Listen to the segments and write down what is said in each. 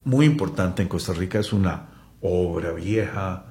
muy importante en Costa Rica, es una obra vieja,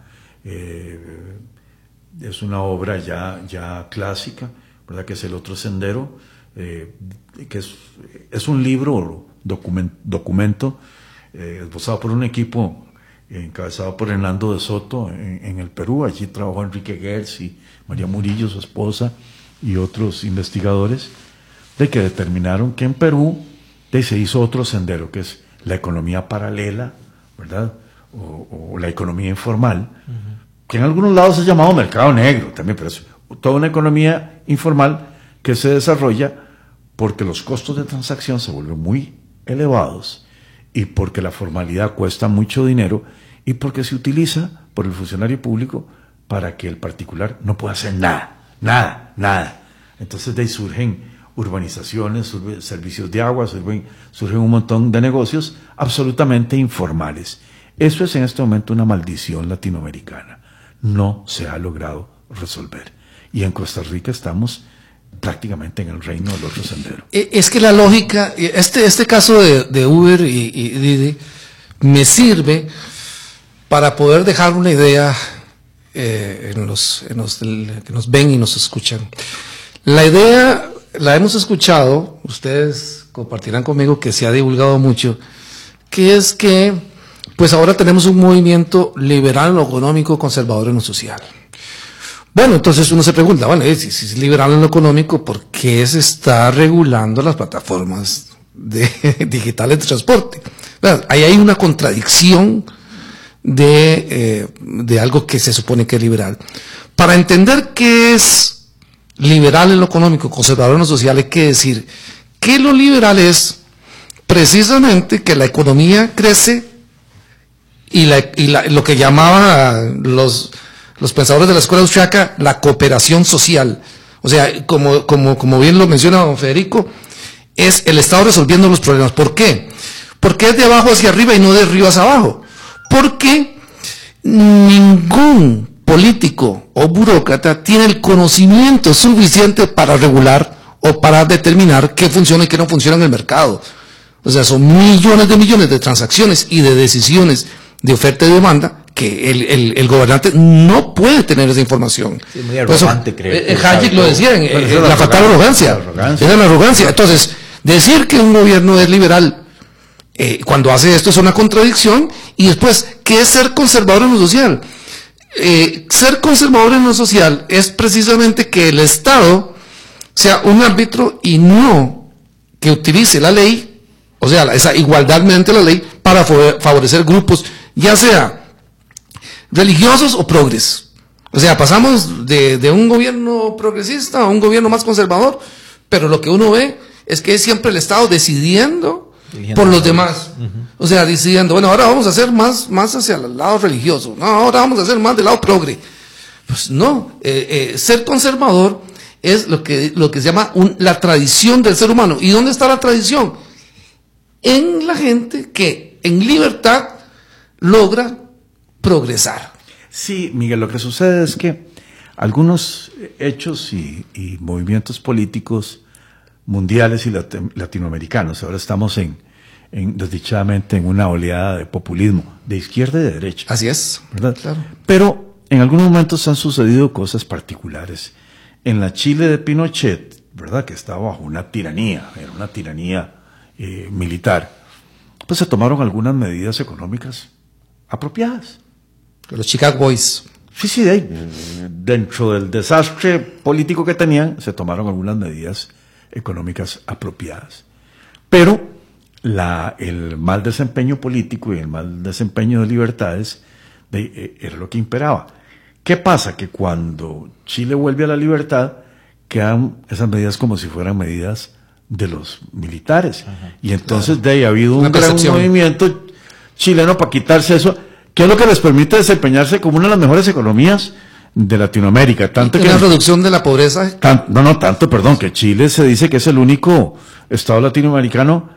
es una obra ya clásica, ¿verdad? Que es El Otro Sendero, que es un libro, documento, esbozado por un equipo encabezado por Hernando de Soto en el Perú. Allí trabajó Enrique Gers y María Murillo, su esposa, y otros investigadores, de que determinaron que en Perú se hizo otro sendero, que es la economía paralela, ¿verdad? O la economía informal, que en algunos lados es llamado mercado negro también, pero es toda una economía informal que se desarrolla porque los costos de transacción se vuelven muy elevados y porque la formalidad cuesta mucho dinero y porque se utiliza por el funcionario público para que el particular no pueda hacer nada. Entonces de ahí surgen urbanizaciones, surgen servicios de agua, surgen un montón de negocios absolutamente informales. Eso es en este momento una maldición latinoamericana. No se ha logrado resolver. Y en Costa Rica estamos prácticamente en el reino del otro sendero. Es que la lógica, este caso de Uber y Didi me sirve para poder dejar una idea en los que nos ven y nos escuchan. La idea la hemos escuchado, ustedes compartirán conmigo que se ha divulgado mucho, que es que pues ahora tenemos un movimiento liberal en lo económico, conservador en lo social. Bueno, entonces uno se pregunta, bueno, si es liberal en lo económico, ¿por qué se está regulando las plataformas digitales de transporte? Bueno, ahí hay una contradicción de algo que se supone que es liberal. Para entender qué es liberal en lo económico, conservador en lo social, hay que decir que lo liberal es precisamente que la economía crece y lo que llamaban los pensadores de la escuela austriaca la cooperación social. O sea, como bien lo menciona don Federico, es el Estado resolviendo los problemas. ¿Por qué? Porque es de abajo hacia arriba y no de arriba hacia abajo. Porque ningún político o burócrata tiene el conocimiento suficiente para regular o para determinar qué funciona y qué no funciona en el mercado. O sea, son millones de transacciones y de decisiones de oferta y demanda que el gobernante no puede tener esa información. Sí, muy arrogante, creo. Hayek lo decía, la fatal arrogancia. Era la arrogancia. Entonces, decir que un gobierno es liberal cuando hace esto es una contradicción. Y después, ¿qué es ser conservador en lo social? Ser conservador en lo social es precisamente que el Estado sea un árbitro y no que utilice la ley, o sea, esa igualdad mediante la ley, para favorecer grupos, ya sea religiosos o progres. O sea, pasamos de un gobierno progresista a un gobierno más conservador, pero lo que uno ve es que es siempre el Estado decidiendo por los demás. O sea, decidiendo, bueno, ahora vamos a hacer más hacia el lado religioso, no, ahora vamos a hacer más del lado progre. Pues no, ser conservador es lo que se llama la tradición del ser humano. ¿Y dónde está la tradición? En la gente que en libertad logra progresar. Sí, Miguel, lo que sucede es que algunos hechos y movimientos políticos mundiales y latinoamericanos, ahora estamos desdichadamente en una oleada de populismo, de izquierda y de derecha. Así es, ¿verdad? Claro. Pero en algunos momentos han sucedido cosas particulares. En la Chile de Pinochet, ¿verdad?, que estaba bajo una tiranía, era una tiranía militar, pues se tomaron algunas medidas económicas apropiadas. Los Chicago Boys. Sí, dentro del desastre político que tenían, se tomaron algunas medidas económicas apropiadas. Pero el mal desempeño político y el mal desempeño de libertades era lo que imperaba. ¿Qué pasa? Que cuando Chile vuelve a la libertad, quedan esas medidas como si fueran medidas de los militares. Ajá, y entonces claro, de ahí ha habido un gran movimiento chileno para quitarse eso, que es lo que les permite desempeñarse como una de las mejores economías de Latinoamérica. Tanto que la reducción de la pobreza. Que Chile se dice que es el único estado latinoamericano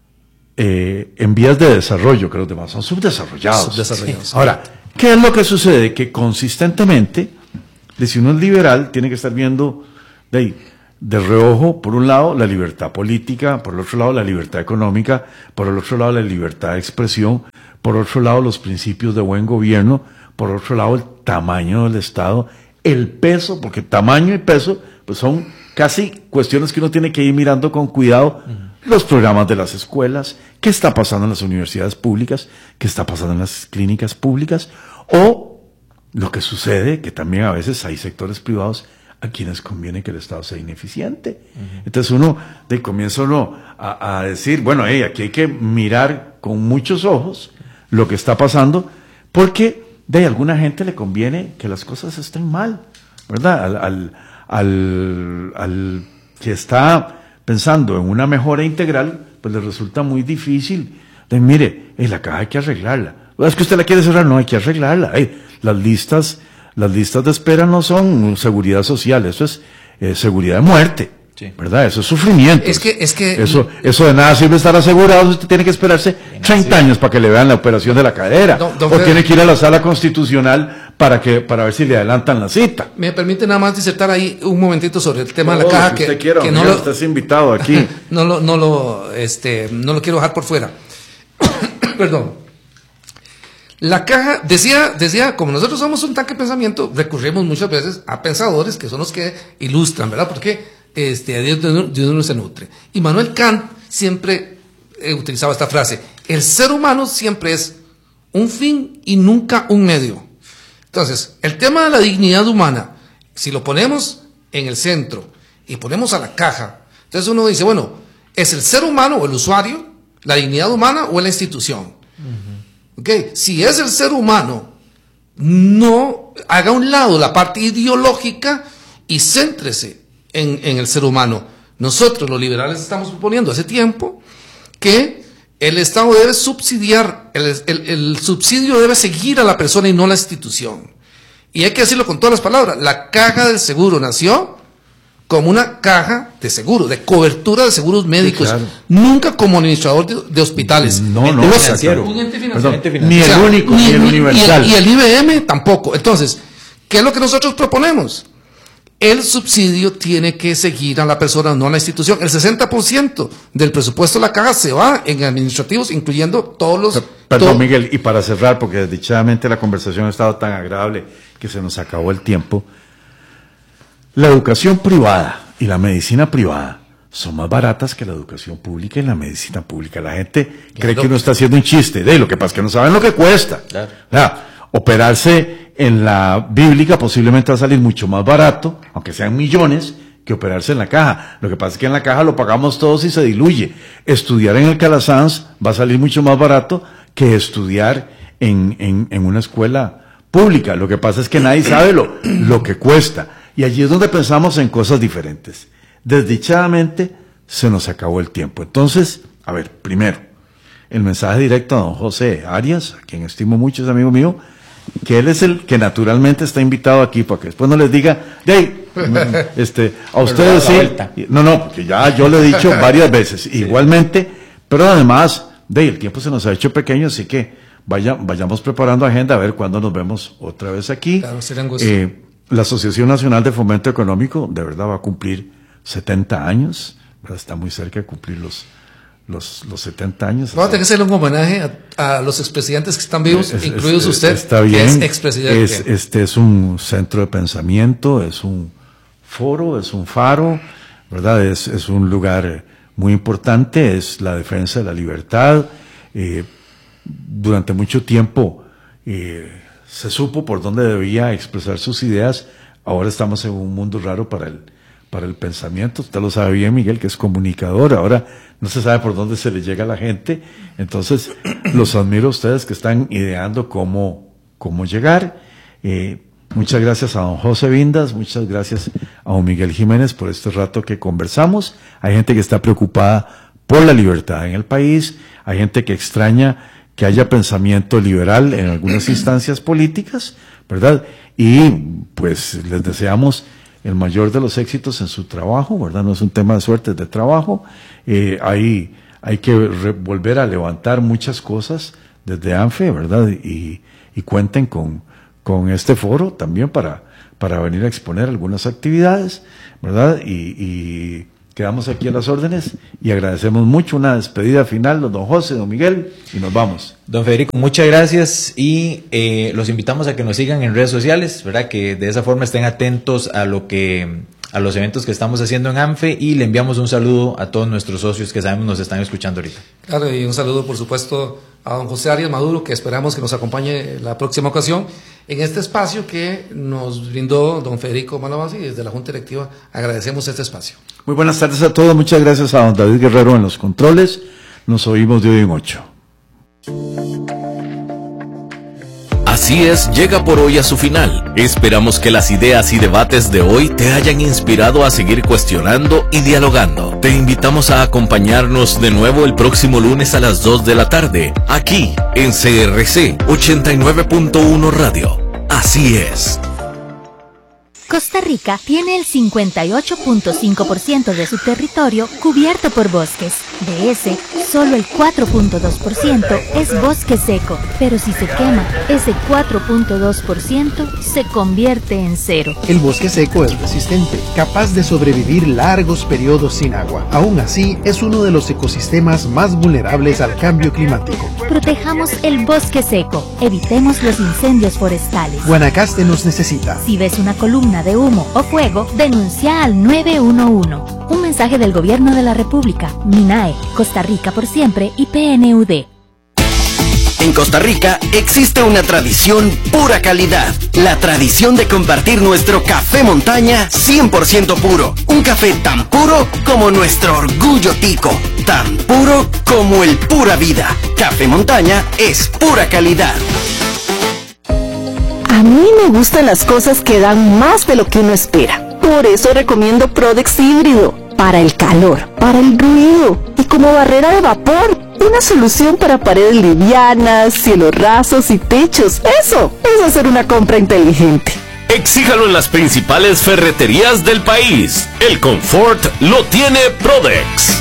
en vías de desarrollo, que los demás son subdesarrollados. Sí. Ahora, ¿qué es lo que sucede? Que consistentemente, si uno es liberal, tiene que estar viendo de reojo, por un lado, la libertad política, por el otro lado, la libertad económica, por el otro lado, la libertad de expresión, por otro lado, los principios de buen gobierno, por otro lado, el tamaño del Estado, el peso, porque tamaño y peso pues son casi cuestiones que uno tiene que ir mirando con cuidado. Los programas de las escuelas, qué está pasando en las universidades públicas, qué está pasando en las clínicas públicas, o lo que sucede, que también a veces hay sectores privados a quienes conviene que el Estado sea ineficiente. Entonces comienza uno a decir, bueno, aquí hay que mirar con muchos ojos lo que está pasando, porque de alguna gente le conviene que las cosas estén mal, ¿verdad? Al que está pensando en una mejora integral, pues le resulta muy difícil. Mire, la caja hay que arreglarla. Es que usted la quiere cerrar, no, hay que arreglarla. Las listas de espera no son seguridad social, eso es seguridad de muerte, sí, ¿verdad? Eso es sufrimiento. Es que eso de nada sirve estar asegurado, usted tiene que esperarse 30 años para que le vean la operación de la cadera, o tiene que ir a la sala constitucional para ver si le adelantan la cita. Me permite nada más disertar ahí un momentito sobre el tema de la caja, si usted quiera, que no lo estás invitado aquí. no lo quiero dejar por fuera. Perdón. La caja, decía, como nosotros somos un tanque de pensamiento, recurrimos muchas veces a pensadores que son los que ilustran, ¿verdad? Porque de uno se nutre. Y Manuel Kant siempre utilizaba esta frase: el ser humano siempre es un fin y nunca un medio. Entonces, el tema de la dignidad humana, si lo ponemos en el centro y ponemos a la caja, entonces uno dice, bueno, ¿es el ser humano o el usuario, la dignidad humana o la institución? Okay. Si es el ser humano, no haga a un lado la parte ideológica y céntrese en el ser humano. Nosotros, los liberales, estamos proponiendo hace tiempo que el Estado debe subsidiar, el subsidio debe seguir a la persona y no a la institución. Y hay que decirlo con todas las palabras. La caja del seguro nació como una caja de seguro, de cobertura de seguros médicos, sí, claro, nunca como administrador de hospitales. No, financiero. Ni el único, ni el universal. Y el IBM tampoco. Entonces, ¿qué es lo que nosotros proponemos? El subsidio tiene que seguir a la persona, no a la institución. El 60% del presupuesto de la caja se va en administrativos, incluyendo todos los... Perdón, Miguel, y para cerrar, porque desdichadamente la conversación ha estado tan agradable que se nos acabó el tiempo. La educación privada y la medicina privada son más baratas que la educación pública y la medicina pública. La gente cree que uno está haciendo un chiste. Lo que pasa es que no saben lo que cuesta. Claro. Operarse en la bíblica posiblemente va a salir mucho más barato, aunque sean millones, que operarse en la caja. Lo que pasa es que en la caja lo pagamos todos y se diluye. Estudiar en el Calasanz va a salir mucho más barato que estudiar en una escuela pública. Lo que pasa es que nadie sabe lo que cuesta. Y allí es donde pensamos en cosas diferentes. Desdichadamente se nos acabó el tiempo. Entonces, a ver, primero, el mensaje directo a don José Arias, a quien estimo mucho, es amigo mío, que él es el que naturalmente está invitado aquí, para que después no les diga, a ustedes sí. No, porque ya yo lo he dicho varias veces. Sí. Igualmente, pero además, el tiempo se nos ha hecho pequeño, así que vayamos preparando agenda a ver cuándo nos vemos otra vez aquí. Claro, será un gusto. La Asociación Nacional de Fomento Económico de verdad va a cumplir 70 años, ¿verdad? Está muy cerca de cumplir los 70 años. Vamos a tener que hacerle un homenaje a los expresidentes que están vivos, incluidos usted, está bien, que es expresidente. Este es un centro de pensamiento, es un foro, es un faro, ¿verdad? Es un lugar muy importante, es la defensa de la libertad. Durante mucho tiempo se supo por dónde debía expresar sus ideas. Ahora estamos en un mundo raro para el pensamiento. Usted lo sabe bien, Miguel, que es comunicador. Ahora no se sabe por dónde se le llega a la gente. Entonces, los admiro a ustedes que están ideando cómo llegar. Muchas gracias a don José Vindas, muchas gracias a don Miguel Jiménez por este rato que conversamos. Hay gente que está preocupada por la libertad en el país. Hay gente que extraña que haya pensamiento liberal en algunas instancias políticas, ¿verdad? Y pues les deseamos el mayor de los éxitos en su trabajo, ¿verdad? No es un tema de suerte, es de trabajo. Hay que volver a levantar muchas cosas desde ANFE, ¿verdad? Y cuenten con este foro también para para venir a exponer algunas actividades, ¿verdad? Y quedamos aquí a las órdenes y agradecemos mucho. Una despedida final, don José, don Miguel, y nos vamos. Don Federico, muchas gracias y los invitamos a que nos sigan en redes sociales, ¿verdad? Que de esa forma estén atentos a los eventos que estamos haciendo en ANFE, y le enviamos un saludo a todos nuestros socios que sabemos nos están escuchando ahorita. Claro, y un saludo por supuesto a don José Arias Maduro, que esperamos que nos acompañe la próxima ocasión en este espacio que nos brindó don Federico Malavasi, y desde la Junta Directiva agradecemos este espacio. Muy buenas tardes a todos, muchas gracias a don David Guerrero en los controles, nos oímos de hoy en 8. Así es, llega por hoy a su final. Esperamos que las ideas y debates de hoy te hayan inspirado a seguir cuestionando y dialogando. Te invitamos a acompañarnos de nuevo el próximo lunes a las 2 de la tarde, aquí en CRC 89.1 Radio. Así es. Costa Rica tiene el 58.5% de su territorio cubierto por bosques. De ese, solo el 4.2% es bosque seco, pero si se quema, ese 4.2% se convierte en cero. El bosque seco es resistente, capaz de sobrevivir largos periodos sin agua. Aún así, es uno de los ecosistemas más vulnerables al cambio climático. Protejamos el bosque seco, evitemos los incendios forestales. Guanacaste nos necesita. Si ves una columna de humo o fuego, denuncia al 911. Un mensaje del Gobierno de la República, MINAE, Costa Rica por siempre y PNUD. En Costa Rica existe una tradición pura calidad, la tradición de compartir nuestro café montaña 100% puro. Un café tan puro como nuestro orgullo tico, tan puro como el pura vida. Café montaña es pura calidad. A mí me gustan las cosas que dan más de lo que uno espera. Por eso recomiendo Prodex híbrido. Para el calor, para el ruido y como barrera de vapor. Una solución para paredes livianas, cielos rasos y techos. Eso es hacer una compra inteligente. Exíjalo en las principales ferreterías del país. El confort lo tiene Prodex.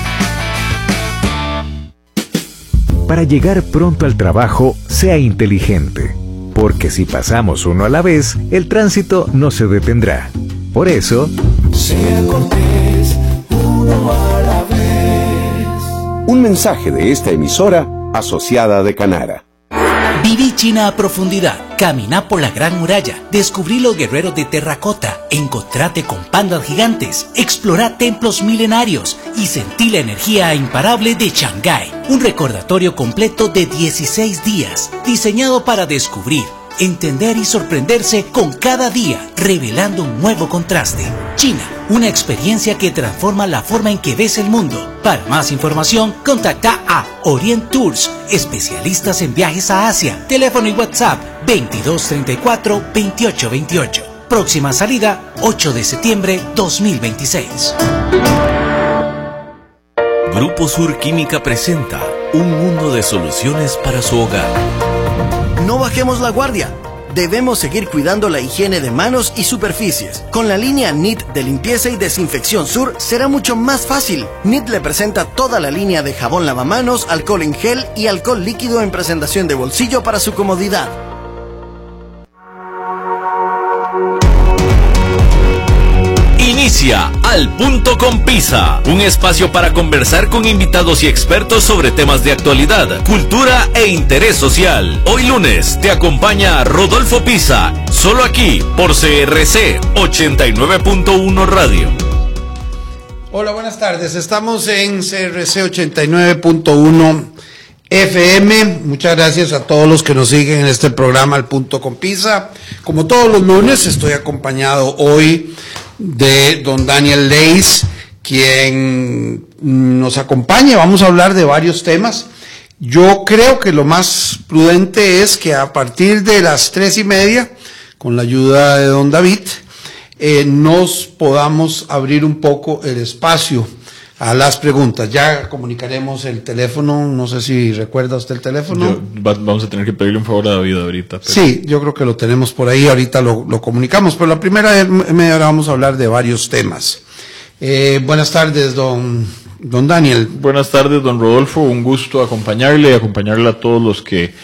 Para llegar pronto al trabajo, sea inteligente. Porque si pasamos uno a la vez, el tránsito no se detendrá. Por eso, sea cortés, uno a la vez. Un mensaje de esta emisora asociada de Canara. Viví China a profundidad, caminá por la Gran Muralla, descubrí los guerreros de terracota, encontrate con pandas gigantes, explorá templos milenarios y sentí la energía imparable de Shanghái. Un recordatorio completo de 16 días, diseñado para descubrir, entender y sorprenderse con cada día, revelando un nuevo contraste. China, una experiencia que transforma la forma en que ves el mundo. Para más información, contacta a Orient Tours, especialistas en viajes a Asia. Teléfono y WhatsApp 2234-2828. Próxima salida 8 de septiembre 2026. Grupo Sur Química presenta un mundo de soluciones para su hogar. No bajemos la guardia. Debemos seguir cuidando la higiene de manos y superficies. Con la línea NIT de limpieza y desinfección Sur será mucho más fácil. NIT le presenta toda la línea de jabón lavamanos, alcohol en gel y alcohol líquido en presentación de bolsillo para su comodidad. Inicia Al Punto con Pisa, un espacio para conversar con invitados y expertos sobre temas de actualidad, cultura e interés social. Hoy lunes te acompaña Rodolfo Pisa, solo aquí por CRC 89.1 Radio. Hola, buenas tardes. Estamos en CRC 89.1 FM. Muchas gracias a todos los que nos siguen en este programa Al Punto con Pisa. Como todos los lunes, estoy acompañado hoy de don Daniel Leis, quien nos acompaña. Vamos a hablar de varios temas. Yo creo que lo más prudente es que a partir de las 3:30, con la ayuda de don David, nos podamos abrir un poco el espacio a las preguntas. Ya comunicaremos el teléfono, no sé si recuerda usted el teléfono. Vamos a tener que pedirle un favor a David ahorita. Pero... Sí, yo creo que lo tenemos por ahí, ahorita lo comunicamos, pero la primera media hora vamos a hablar de varios temas. Buenas tardes, don Daniel. Buenas tardes, don Rodolfo, un gusto acompañarle y acompañarle a todos los que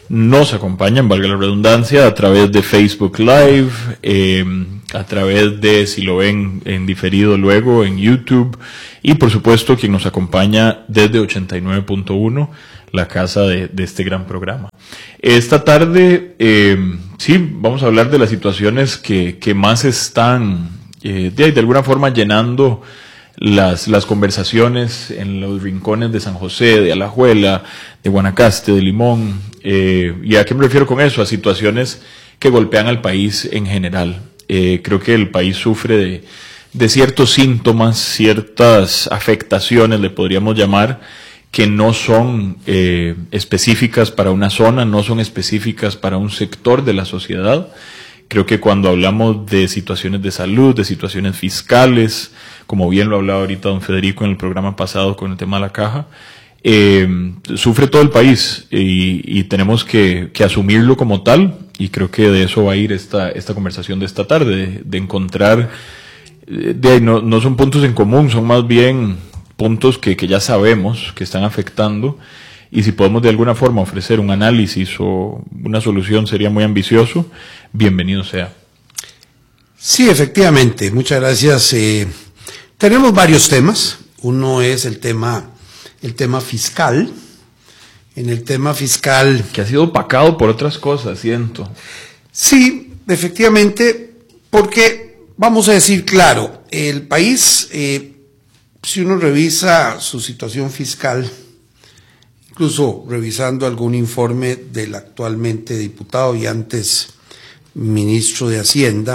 nos acompañan, valga la redundancia, a través de Facebook Live, a través de, si lo ven en diferido luego, en YouTube, y por supuesto quien nos acompaña desde 89.1, la casa de este gran programa. Esta tarde, sí, vamos a hablar de las situaciones que más están de alguna forma llenando las conversaciones en los rincones de San José, de Alajuela, de Guanacaste, de Limón. ¿Y a qué me refiero con eso? A situaciones que golpean al país en general. Creo que el país sufre de ciertos síntomas, ciertas afectaciones, le podríamos llamar, que no son específicas para una zona, no son específicas para un sector de la sociedad. Creo que cuando hablamos de situaciones de salud, de situaciones fiscales, como bien lo hablaba ahorita don Federico en el programa pasado con el tema de la caja, sufre todo el país y tenemos que asumirlo como tal, y creo que de eso va a ir esta conversación de esta tarde, de encontrar, no son puntos en común, son más bien puntos que ya sabemos que están afectando, y si podemos de alguna forma ofrecer un análisis o una solución sería muy ambicioso, bienvenido sea. Sí, efectivamente, muchas gracias. Tenemos varios temas. Uno es el tema fiscal. En el tema fiscal, que ha sido opacado por otras cosas, siento. Sí, efectivamente, porque vamos a decir claro, el país, si uno revisa su situación fiscal, incluso revisando algún informe del actualmente diputado y antes ministro de Hacienda,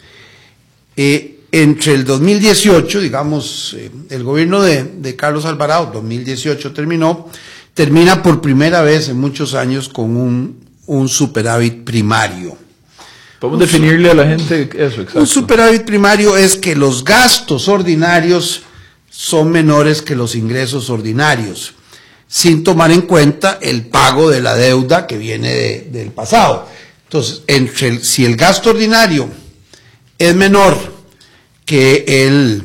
entre el 2018, digamos, el gobierno de Carlos Alvarado, 2018 termina por primera vez en muchos años con un superávit primario. ¿Podemos definirle a la gente eso? Exacto. Un superávit primario es que los gastos ordinarios son menores que los ingresos ordinarios, sin tomar en cuenta el pago de la deuda que viene del pasado. Entonces, si el gasto ordinario es menor que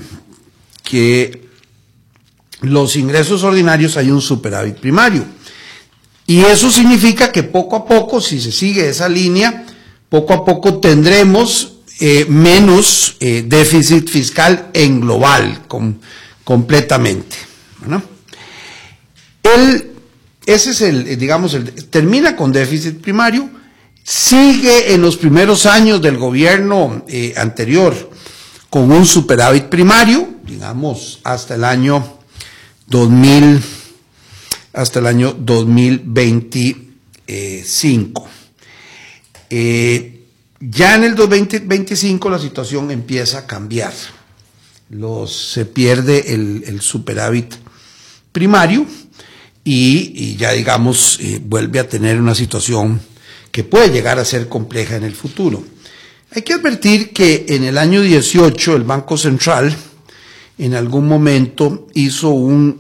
los ingresos ordinarios, hay un superávit primario. Y eso significa que poco a poco, si se sigue esa línea, poco a poco tendremos menos déficit fiscal en global, completamente, ¿no? Ese es termina con déficit primario, sigue en los primeros años del gobierno anterior con un superávit primario, digamos, hasta el año 2025. Ya en el 2025 la situación empieza a cambiar. Se pierde el superávit primario y ya digamos vuelve a tener una situación que puede llegar a ser compleja en el futuro. Hay que advertir que en el año 18 el Banco Central en algún momento hizo una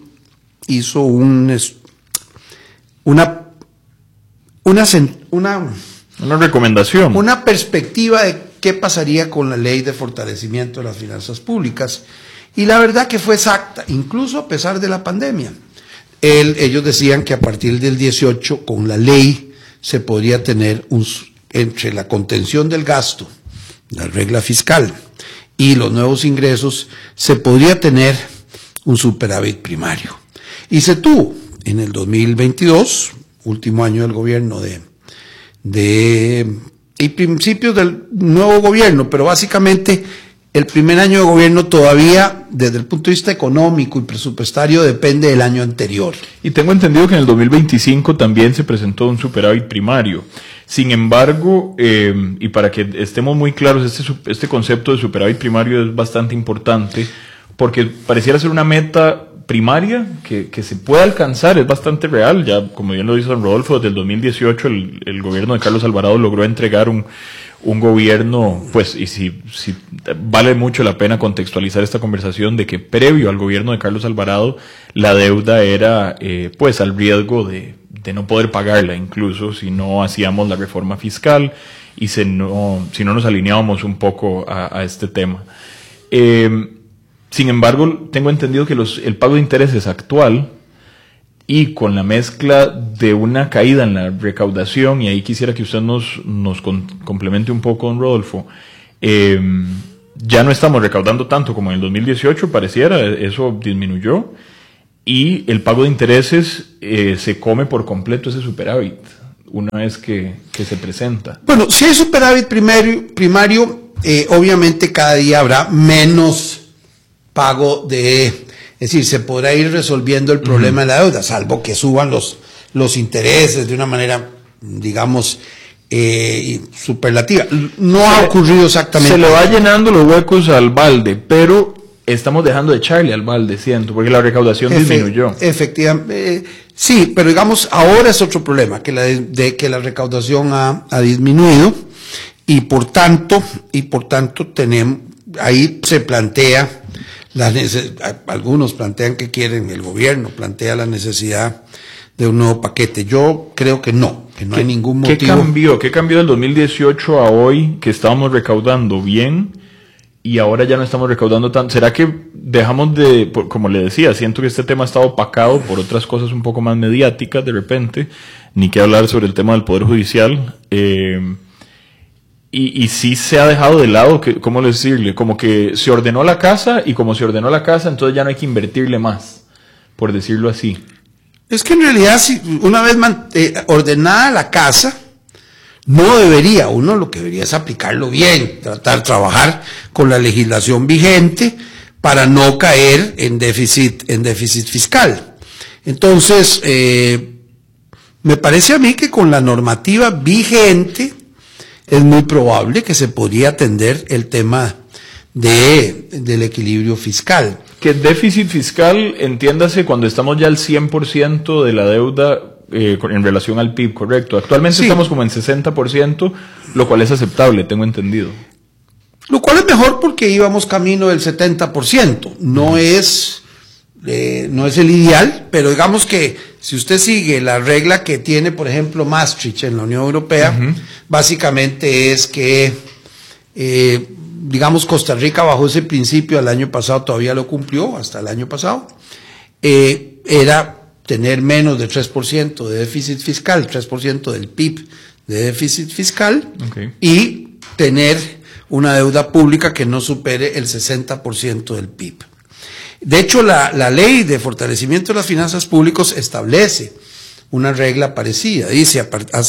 recomendación, una perspectiva de qué pasaría con la ley de fortalecimiento de las finanzas públicas, y la verdad que fue exacta, incluso a pesar de la pandemia. Ellos decían que a partir del 18 con la ley se podría tener entre la contención del gasto, la regla fiscal y los nuevos ingresos, se podría tener un superávit primario. Y se tuvo en el 2022, último año del gobierno y principios del nuevo gobierno, pero básicamente el primer año de gobierno todavía, desde el punto de vista económico y presupuestario, depende del año anterior. Y tengo entendido que en el 2025 también se presentó un superávit primario. Sin embargo, y para que estemos muy claros, este concepto de superávit primario es bastante importante, porque pareciera ser una meta primaria que se puede alcanzar, es bastante real. Ya, como bien lo dice don Rodolfo, desde el 2018 el gobierno de Carlos Alvarado logró entregar un gobierno, pues, y si vale mucho la pena contextualizar esta conversación de que previo al gobierno de Carlos Alvarado la deuda era pues al riesgo de no poder pagarla, incluso si no hacíamos la reforma fiscal y si no nos alineábamos un poco a este tema. Sin embargo, tengo entendido que el pago de intereses actual y con la mezcla de una caída en la recaudación, y ahí quisiera que usted nos complemente un poco, don Rodolfo, ya no estamos recaudando tanto como en el 2018, pareciera, eso disminuyó, y el pago de intereses se come por completo ese superávit una vez que se presenta. Bueno, si hay superávit primario, obviamente cada día habrá menos pago es decir, se podrá ir resolviendo el problema de la deuda, salvo que suban los intereses de una manera, digamos, superlativa. No ha ocurrido exactamente. Se le va llenando los huecos al balde, pero estamos dejando de echarle al balde, siento, porque la recaudación disminuyó. Efectivamente, sí, pero digamos, ahora es otro problema, que la recaudación ha disminuido, y por tanto tenemos, ahí se plantea algunos plantean que quieren, el gobierno plantea la necesidad de un nuevo paquete. Yo creo que no hay ningún motivo. ¿Qué cambió del 2018 a hoy, que estábamos recaudando bien y ahora ya no estamos recaudando tanto? ¿Será que dejamos como le decía, siento que este tema ha estado opacado por otras cosas un poco más mediáticas de repente, ni que hablar sobre el tema del Poder Judicial, y sí se ha dejado de lado, ¿cómo decirle? Como que se ordenó la casa, y como se ordenó la casa, entonces ya no hay que invertirle más, por decirlo así. Es que en realidad, si una vez ordenada la casa, uno lo que debería es aplicarlo bien, trabajar con la legislación vigente para no caer en déficit fiscal. Entonces, me parece a mí que con la normativa vigente es muy probable que se podría atender el tema del equilibrio fiscal. Que déficit fiscal, entiéndase, cuando estamos ya al 100% de la deuda en relación al PIB, ¿correcto? Actualmente estamos como en 60%, lo cual es aceptable, tengo entendido. Lo cual es mejor porque íbamos camino del 70%. No es el ideal, pero digamos que si usted sigue la regla que tiene, por ejemplo, Maastricht en la Unión Europea, básicamente es que, digamos, Costa Rica bajo ese principio el año pasado todavía lo cumplió, hasta el año pasado, era tener menos de 3% de déficit fiscal, 3% del PIB de déficit fiscal, y tener una deuda pública que no supere el 60% del PIB. De hecho, la ley de fortalecimiento de las finanzas públicas establece una regla parecida. Dice,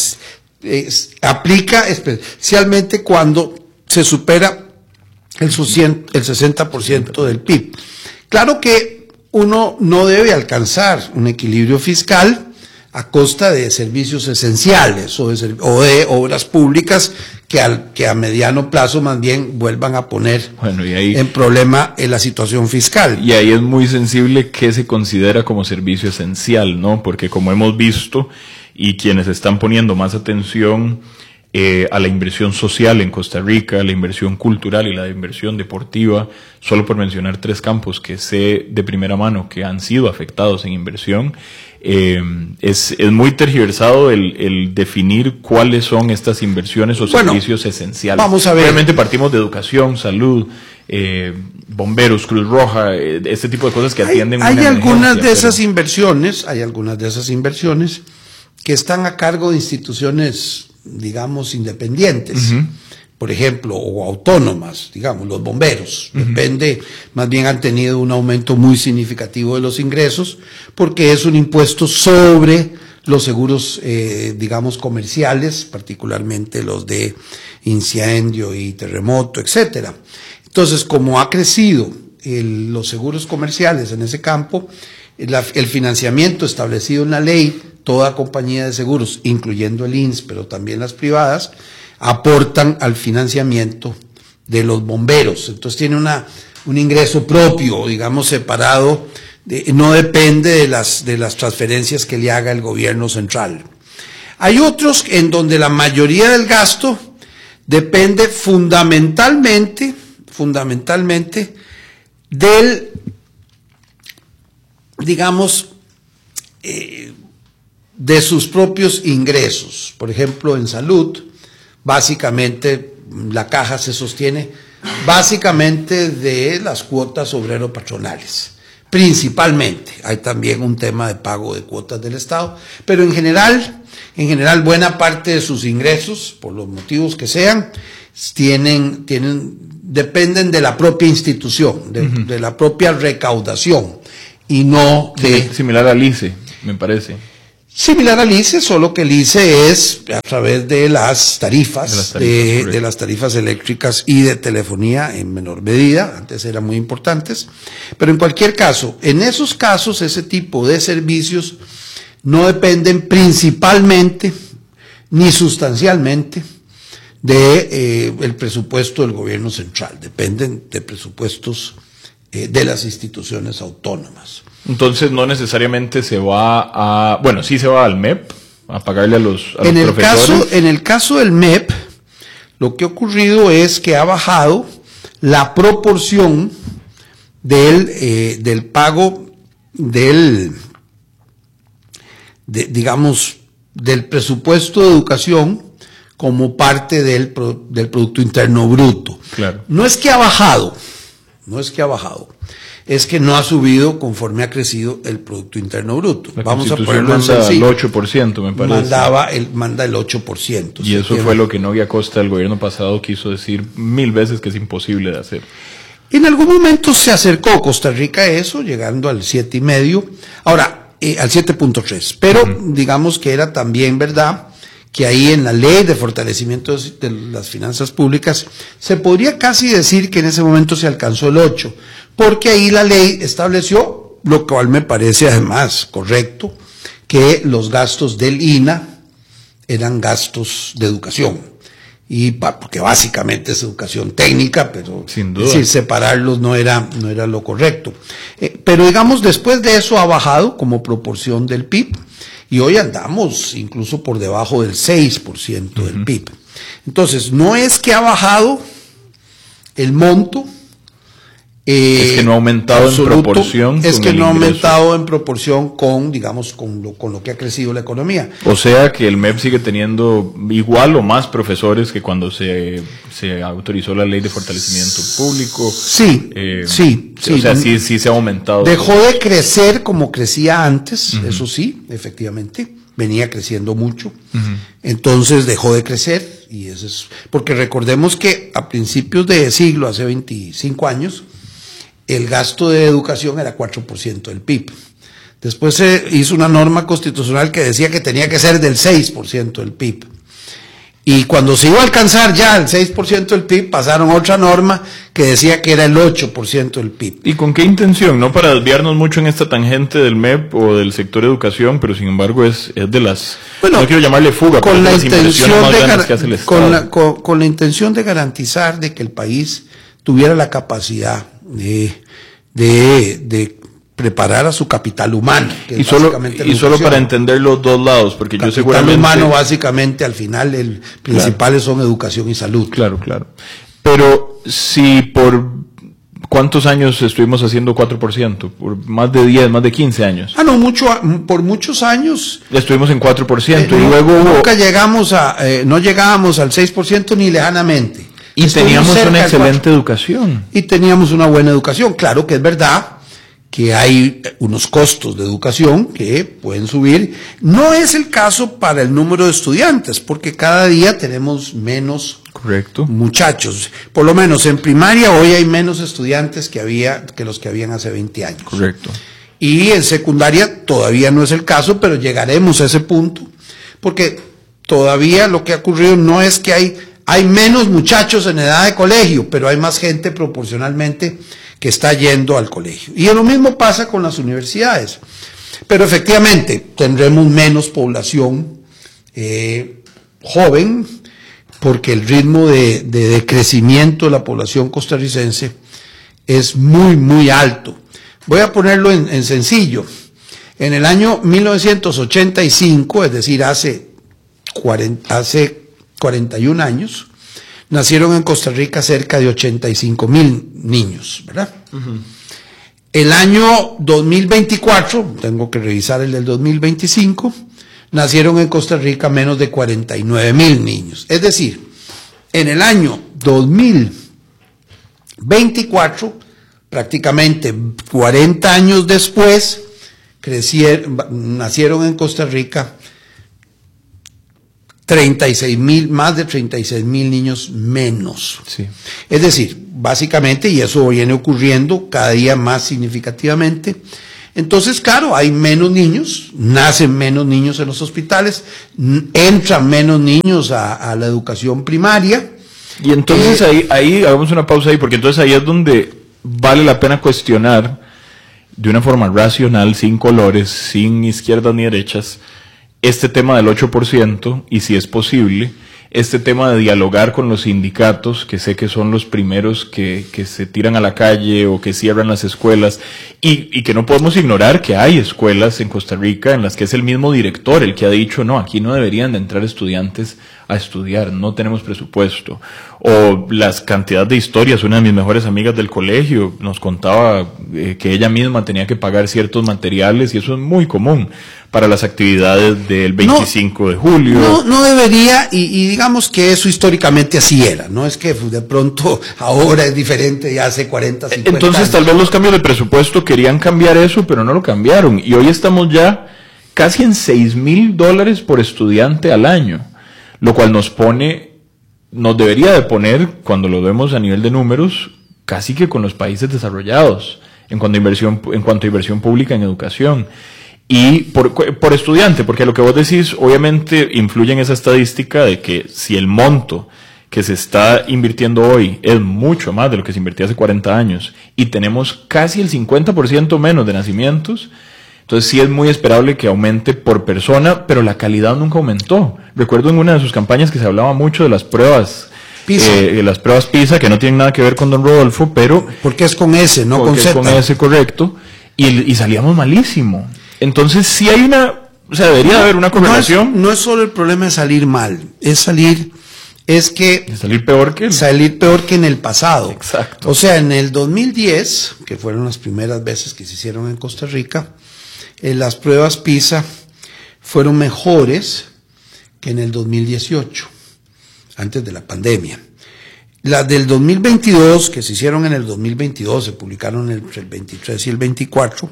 aplica especialmente cuando se supera el 60% del PIB. Claro que uno no debe alcanzar un equilibrio fiscal a costa de servicios esenciales o de obras públicas que a mediano plazo más bien vuelvan a poner en problema en la situación fiscal. Y ahí es muy sensible qué se considera como servicio esencial, ¿no? Porque como hemos visto, y quienes están poniendo más atención a la inversión social en Costa Rica, la inversión cultural y la inversión deportiva, solo por mencionar 3 campos que sé de primera mano que han sido afectados en inversión, es muy tergiversado el definir cuáles son estas inversiones o servicios esenciales. Vamos a ver. Obviamente partimos de educación, salud, bomberos, Cruz Roja, este tipo de cosas que atienden hay algunas de esas inversiones que están a cargo de instituciones, digamos, independientes, por ejemplo, o autónomas, digamos, los bomberos, depende, más bien han tenido un aumento muy significativo de los ingresos, porque es un impuesto sobre los seguros, digamos, comerciales, particularmente los de incendio y terremoto, etcétera. Entonces, como ha crecido los seguros comerciales en ese campo, el financiamiento establecido en la ley, toda compañía de seguros, incluyendo el INS, pero también las privadas, aportan al financiamiento de los bomberos. Entonces tiene un ingreso propio, digamos, separado, no depende de las transferencias que le haga el gobierno central. Hay otros en donde la mayoría del gasto depende fundamentalmente del, digamos, de sus propios ingresos. Por ejemplo, en salud, básicamente la caja se sostiene básicamente de las cuotas obrero-patronales, principalmente. Hay también un tema de pago de cuotas del Estado, pero en general, buena parte de sus ingresos, por los motivos que sean, dependen de la propia institución, de la propia recaudación, y no de... Similar al ICE, me parece. Similar al ICE, solo que el ICE es a través de las tarifas, de las tarifas eléctricas y de telefonía en menor medida, antes eran muy importantes, pero en cualquier caso, en esos casos, ese tipo de servicios no dependen principalmente ni sustancialmente el presupuesto del gobierno central, dependen de presupuestos de las instituciones autónomas. Entonces no necesariamente se va bueno, sí se va al MEP a pagarle a los profesores. En el caso del MEP, lo que ha ocurrido es que ha bajado la proporción del pago del presupuesto de educación como parte del Producto Interno Bruto. Claro. No es que ha bajado, es que no ha subido conforme ha crecido el Producto Interno Bruto. Vamos a ponerlo en sencillo. El 8%, me parece. Manda el 8%. Y eso fue lo que Nogui Acosta, el gobierno pasado, quiso decir 1000 veces que es imposible de hacer. En algún momento se acercó Costa Rica a eso, llegando al 7,5%. Ahora, al 7.3%. Pero digamos que era también verdad que ahí en la ley de fortalecimiento de las finanzas públicas se podría casi decir que en ese momento se alcanzó el 8%, porque ahí la ley estableció, lo cual me parece además correcto, que los gastos del INA eran gastos de educación, y porque básicamente es educación técnica, pero sin duda, es decir, separarlos no era lo correcto. Pero digamos, después de eso ha bajado como proporción del PIB, y hoy andamos incluso por debajo del 6% del PIB. Entonces, no es que ha bajado el monto. Es que no ha aumentado absoluto, en proporción. Es que no ha aumentado en proporción con lo que ha crecido la economía. O sea que el MEP sigue teniendo igual o más profesores que cuando se autorizó la ley de fortalecimiento público. Sí. O sea, sí se ha aumentado. Dejó de crecer como crecía antes, eso sí, efectivamente. Venía creciendo mucho. Entonces dejó de crecer, y eso es porque recordemos que a principios de siglo, hace 25 años, el gasto de educación era 4% del PIB. Después se hizo una norma constitucional que decía que tenía que ser del 6% del PIB. Y cuando se iba a alcanzar ya el 6% del PIB, pasaron otra norma que decía que era el 8% del PIB. ¿Y con qué intención? No para desviarnos mucho en esta tangente del MEP o del sector educación, pero sin embargo es de las... Bueno, no quiero llamarle fuga, con la intención con la intención de garantizar de que el país tuviera la capacidad de preparar a su capital humano. Y solo para entender los dos lados, porque yo seguramente... Capital humano básicamente al final el principales son educación y salud. Claro. Pero si por ¿cuántos años estuvimos haciendo 4%? Por más de 10, más de 15 años. Por muchos años. Estuvimos en 4% y luego nunca no llegábamos al 6% ni lejanamente. Y teníamos una excelente educación. Y teníamos una buena educación. Claro que es verdad que hay unos costos de educación que pueden subir. No es el caso para el número de estudiantes, porque cada día tenemos menos muchachos. Por lo menos en primaria hoy hay menos estudiantes que los que habían hace 20 años. Correcto. Y en secundaria todavía no es el caso, pero llegaremos a ese punto, porque todavía lo que ha ocurrido no es que hay menos muchachos en edad de colegio, pero hay más gente proporcionalmente que está yendo al colegio. Y lo mismo pasa con las universidades. Pero efectivamente tendremos menos población joven, porque el ritmo de crecimiento de la población costarricense es muy, muy alto. Voy a ponerlo en sencillo. En el año 1985, es decir, hace 41 años, nacieron en Costa Rica cerca de 85,000 niños, ¿verdad? El año 2024, tengo que revisar el del 2025, nacieron en Costa Rica menos de 49,000 niños. Es decir, en el año 2024 prácticamente 40 años después, nacieron en Costa Rica 36,000, más de 36,000 niños menos. Sí. Es decir, básicamente, y eso viene ocurriendo cada día más significativamente. Entonces, claro, hay menos niños, nacen menos niños en los hospitales, entran menos niños a la educación primaria. Y entonces ahí hagamos una pausa ahí, porque entonces ahí es donde vale la pena cuestionar de una forma racional, sin colores, sin izquierdas ni derechas, este tema del 8% y si es posible, este tema de dialogar con los sindicatos, que sé que son los primeros que se tiran a la calle o que cierran las escuelas, y que no podemos ignorar que hay escuelas en Costa Rica en las que es el mismo director el que ha dicho, no, aquí no deberían de entrar estudiantes a estudiar, no tenemos presupuesto. O las cantidades de historias, una de mis mejores amigas del colegio nos contaba que ella misma tenía que pagar ciertos materiales, y eso es muy común para las actividades del 25 de julio. No debería, y digamos que eso históricamente así era, no es que de pronto ahora es diferente, ya hace 40, 50 Entonces años. Tal vez los cambios de presupuesto querían cambiar eso, pero no lo cambiaron, y hoy estamos ya casi en $6,000 por estudiante al año, lo cual nos debería de poner, cuando lo vemos a nivel de números, casi que con los países desarrollados, en cuanto a inversión pública en educación. Y por estudiante, porque lo que vos decís obviamente influye en esa estadística de que si el monto que se está invirtiendo hoy es mucho más de lo que se invertía hace 40 años y tenemos casi el 50% menos de nacimientos, entonces sí es muy esperable que aumente por persona, pero la calidad nunca aumentó. Recuerdo en una de sus campañas que se hablaba mucho de las pruebas PISA, que no tienen nada que ver con don Rodolfo, pero... Porque es con S, no con Z. Es con S, correcto, y salíamos malísimo. Entonces sí hay debería haber una correlación. No es solo el problema de salir mal, salir peor que en el pasado. Exacto. O sea, en el 2010, que fueron las primeras veces que se hicieron en Costa Rica, las pruebas PISA fueron mejores que en el 2018, antes de la pandemia. Las del 2022, que se hicieron en el 2022, se publicaron entre el 23 y el 24,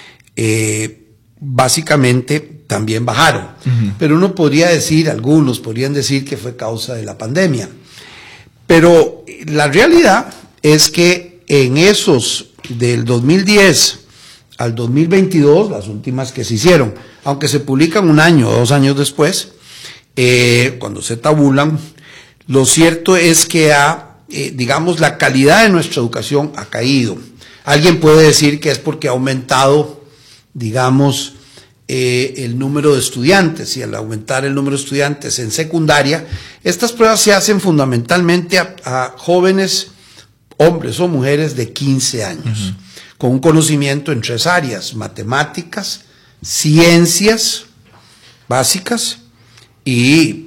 básicamente también bajaron. Uh-huh. Pero algunos podrían decir que fue causa de la pandemia. Pero la realidad es que en esos del 2010 al 2022, las últimas que se hicieron, aunque se publican 1 año o 2 años después, cuando se tabulan, lo cierto es que la calidad de nuestra educación ha caído. Alguien puede decir que es porque ha aumentado, el número de estudiantes, y al aumentar el número de estudiantes en secundaria, estas pruebas se hacen fundamentalmente a jóvenes, hombres o mujeres de 15 años, uh-huh, con un conocimiento en 3 áreas: matemáticas, ciencias básicas y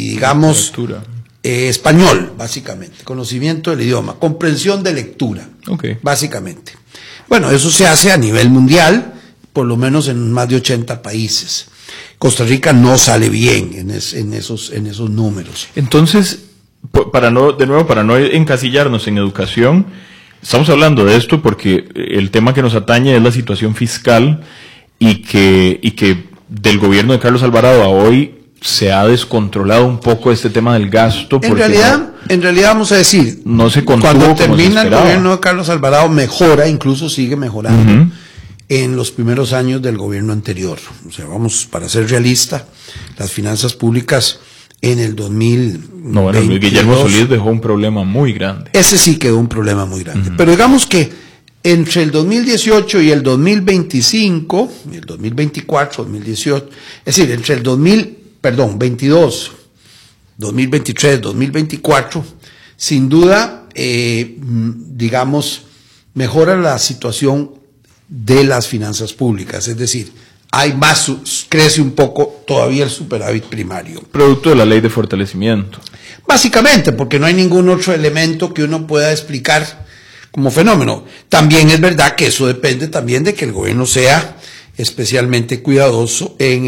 español, básicamente, conocimiento del idioma, comprensión de lectura, okay, básicamente. Bueno, eso se hace a nivel mundial, por lo menos en más de 80 países. Costa Rica no sale bien en esos números. Entonces, para no encasillarnos en educación, estamos hablando de esto porque el tema que nos atañe es la situación fiscal y que del gobierno de Carlos Alvarado a hoy se ha descontrolado un poco este tema del gasto. En realidad vamos a decir, no se contuvo cuando termina el gobierno de Carlos Alvarado mejora, incluso sigue mejorando, uh-huh, en los primeros años del gobierno anterior. O sea, para ser realista, las finanzas públicas en el 2022... Guillermo Solís dejó un problema muy grande. Ese sí quedó un problema muy grande. Uh-huh. Pero digamos que entre el 2018 y el 2025, y el 2024, 2018, es decir, entre el 2022, 2023, 2024, sin duda, mejora la situación de las finanzas públicas, es decir, crece un poco todavía el superávit primario. Producto de la ley de fortalecimiento. Básicamente, porque no hay ningún otro elemento que uno pueda explicar como fenómeno. También es verdad que eso depende también de que el gobierno sea especialmente cuidadoso en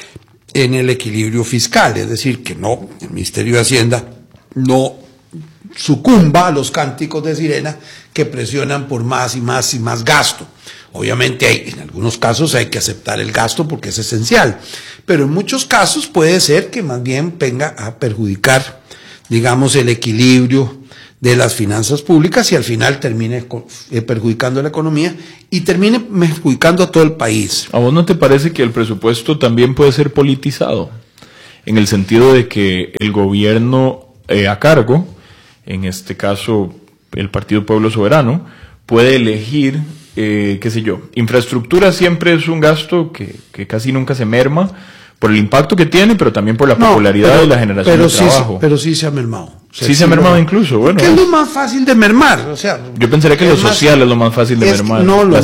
el equilibrio fiscal, es decir, que el Ministerio de Hacienda no sucumba a los cánticos de sirena que presionan por más y más y más gasto. Obviamente en algunos casos hay que aceptar el gasto porque es esencial, pero en muchos casos puede ser que más bien venga a perjudicar, digamos, el equilibrio de las finanzas públicas y al final termine perjudicando la economía y termine perjudicando a todo el país. ¿A vos no te parece que el presupuesto también puede ser politizado? En el sentido de que el gobierno a cargo, en este caso el Partido Pueblo Soberano, puede elegir, qué sé yo, infraestructura siempre es un gasto que casi nunca se merma por el impacto que tiene, pero también por la popularidad y la generación de trabajo. Pero sí se ha mermado. O sea, sí se ha mermado incluso, bueno. ¿Qué es lo más fácil de mermar? O sea, yo pensaría que lo social es lo más fácil de mermar. No, lo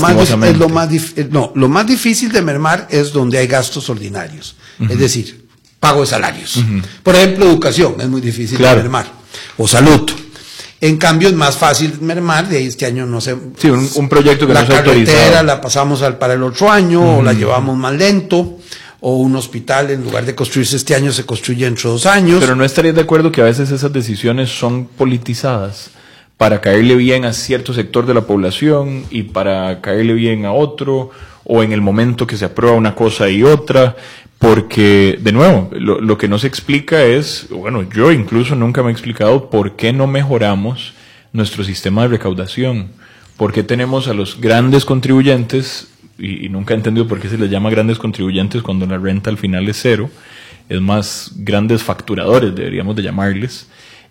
más difícil de mermar es donde hay gastos ordinarios. Es decir, pago de salarios. Por ejemplo, educación es muy difícil de mermar. O salud. En cambio, es más fácil mermar, de ahí este año no sé. Sí, un proyecto que no se ha autorizado. La carretera la pasamos para el otro año, o la llevamos más lento. O un hospital, en lugar de construirse este año, se construye dentro de 2 años. Pero ¿no estarías de acuerdo que a veces esas decisiones son politizadas para caerle bien a cierto sector de la población y para caerle bien a otro, o en el momento que se aprueba una cosa y otra? Porque, de nuevo, lo que no se explica es, bueno, yo incluso nunca me he explicado por qué no mejoramos nuestro sistema de recaudación. ¿Por qué tenemos a los grandes contribuyentes? Y nunca he entendido por qué se les llama grandes contribuyentes cuando la renta al final es cero. Es más, grandes facturadores deberíamos de llamarles.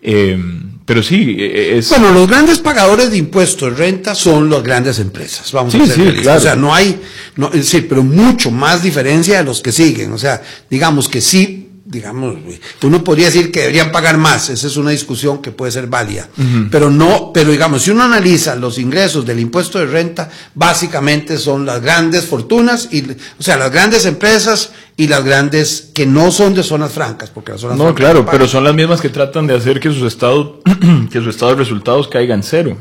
Pero sí, Bueno, los grandes pagadores de impuestos de renta son las grandes empresas, vamos a ser realistas. Claro. O sea, no hay, pero mucho más diferencia de los que siguen. O sea, digamos que sí, uno podría decir que deberían pagar más, esa es una discusión que puede ser válida, pero digamos, si uno analiza los ingresos del impuesto de renta, básicamente son las grandes fortunas, o sea, las grandes empresas y las grandes que no son de zonas francas, porque las zonas francas claro, pero son las mismas que tratan de hacer que su estado de resultados caiga en cero.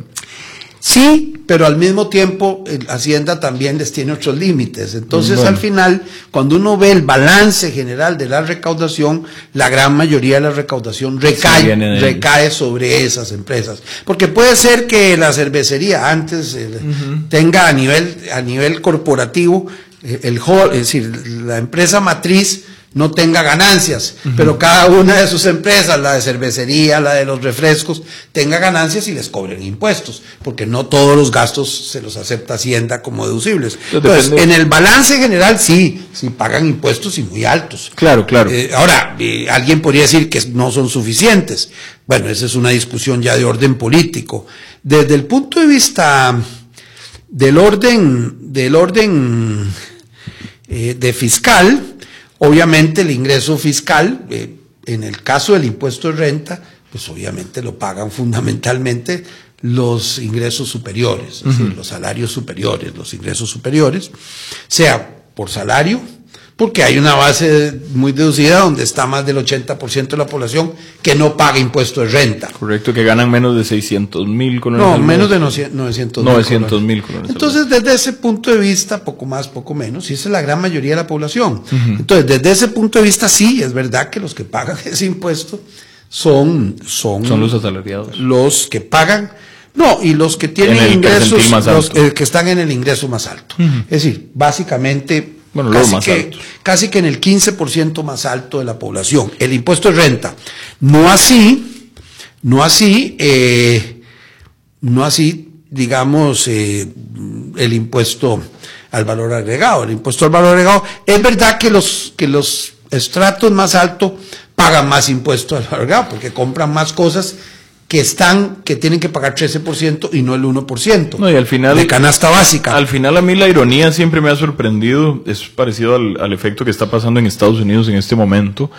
Sí, pero al mismo tiempo Hacienda también les tiene otros límites. Entonces, al final, cuando uno ve el balance general de la recaudación, la gran mayoría de la recaudación recae sobre esas empresas. Porque puede ser que la cervecería antes tenga a nivel corporativo, es decir, la empresa matriz no tenga ganancias, pero cada una de sus empresas, la de cervecería, la de los refrescos, tenga ganancias y les cobren impuestos, porque no todos los gastos se los acepta Hacienda como deducibles. Entonces, en el balance general sí pagan impuestos y muy altos. Claro. Ahora, alguien podría decir que no son suficientes. Bueno, esa es una discusión ya de orden político. Desde el punto de vista del orden de fiscal, obviamente el ingreso fiscal, en el caso del impuesto de renta, pues obviamente lo pagan fundamentalmente los ingresos superiores, es decir, los salarios superiores, los ingresos superiores, sea por salario, porque hay una base muy deducida donde está más del 80% de la población que no paga impuesto de renta. Correcto, que ganan menos de 600,000 colones. No, menos de 900,000 colones. Entonces, desde ese punto de vista, poco más, poco menos, y esa es la gran mayoría de la población. Entonces, desde ese punto de vista, sí, es verdad que los que pagan ese impuesto son los asalariados. Los que pagan, y los que tienen ingresos, los que están en el ingreso más alto. Es decir, básicamente, casi que en el 15% más alto de la población. El impuesto de renta. No así, digamos, el impuesto al valor agregado. El impuesto al valor agregado, es verdad que los estratos más altos pagan más impuesto al valor agregado, porque compran más cosas que tienen que pagar 13% y no el 1%. Y al final, de canasta básica. Al final, a mí la ironía siempre me ha sorprendido, es parecido al efecto que está pasando en Estados Unidos en este momento.